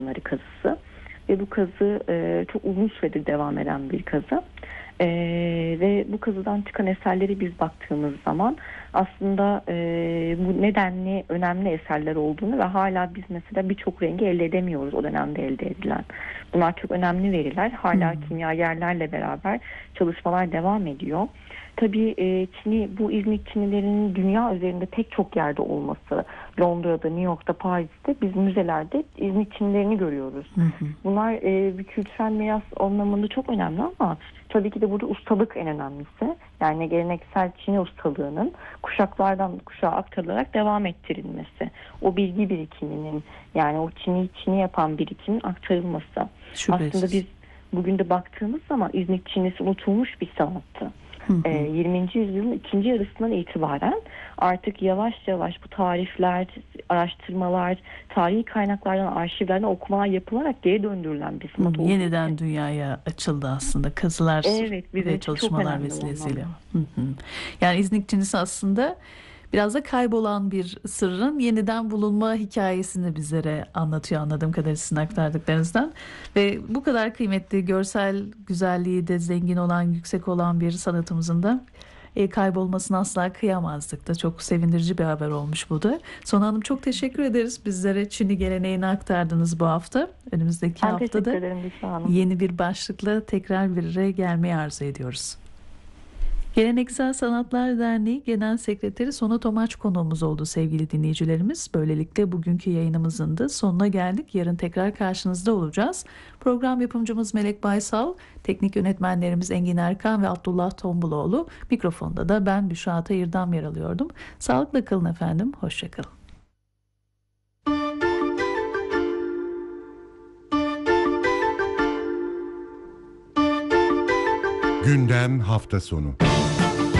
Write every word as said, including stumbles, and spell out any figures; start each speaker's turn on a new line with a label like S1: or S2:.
S1: kazısı ve bu kazı e, çok uzun süredir devam eden bir kazı. E, ve bu kazıdan çıkan eserleri biz baktığımız zaman aslında e, bu nedenli önemli eserler olduğunu ve hala biz mesela birçok rengi elde edemiyoruz o dönemde elde edilen. Bunlar çok önemli veriler. Hala hmm. kimyagerlerle beraber çalışmalar devam ediyor. Tabii e, Çini, bu İznik Çinilerinin dünya üzerinde pek çok yerde olması, Londra'da, New York'ta, Paris'te biz müzelerde İznik Çinilerini görüyoruz. Hı hı. Bunlar e, bir kültürel miras anlamında çok önemli ama tabii ki de burada ustalık en önemlisi. Yani geleneksel Çini ustalığının kuşaklardan kuşağa aktarılarak devam ettirilmesi. O bilgi birikiminin, yani o Çini Çini yapan birikimin aktarılması.
S2: Şüphesiz.
S1: Aslında biz bugün de baktığımız zaman İznik Çinisi unutulmuş bir sanattı. Hı hı. yirminci yüzyılın ikinci yarısından itibaren artık yavaş yavaş bu tarifler, araştırmalar, tarihi kaynaklardan, arşivlerden okumalar yapılarak geri döndürülen bir sanat oldu.
S2: Yeniden dünyaya açıldı aslında kazılar
S1: evet,
S2: ve çalışmalar vesilesiyle. Hı hı. Yani İznik Çinisi aslında biraz da kaybolan bir sırrın yeniden bulunma hikayesini bizlere anlatıyor anladığım kadarıyla sizin aktardıklarınızdan. Ve bu kadar kıymetli, görsel güzelliği de zengin olan, yüksek olan bir sanatımızın da e, kaybolmasına asla kıyamazdık da. Çok sevindirici bir haber olmuş bu da. Sona Hanım çok teşekkür ederiz. Bizlere Çin'i geleneğini aktardınız bu hafta. Önümüzdeki
S1: ben
S2: haftada yeni bir başlıkla tekrar bir araya gelmeyi arzu ediyoruz. Geleneksel Sanatlar Derneği Genel Sekreteri Sona Tomaç konuğumuz oldu sevgili dinleyicilerimiz. Böylelikle bugünkü yayınımızın da sonuna geldik. Yarın tekrar karşınızda olacağız. Program yapımcımız Melek Baysal, teknik yönetmenlerimiz Engin Erkan ve Abdullah Tombuloğlu. Mikrofonda da ben Büşra Tayırdam yer alıyordum. Sağlıkla kalın efendim, hoşça kalın.
S3: Gündem hafta sonu.